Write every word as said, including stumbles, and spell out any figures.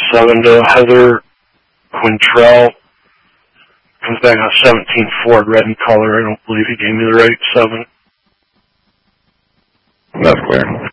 seven to Heather Quintrell. Comes back on a seventeen Ford, red in color. I don't believe he gave me the right seven. That's clear.